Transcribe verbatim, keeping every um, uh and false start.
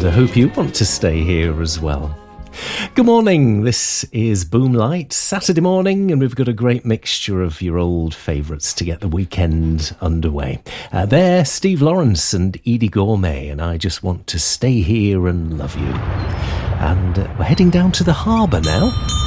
and I hope you want to stay here as well. Good morning, this is Boomlight, Saturday morning, and we've got a great mixture of your old favourites to get the weekend underway. Uh, there, Steve Lawrence and Edie Gourmet, and I Just Want to Stay Here and Love You. And uh, we're heading down to the harbour now.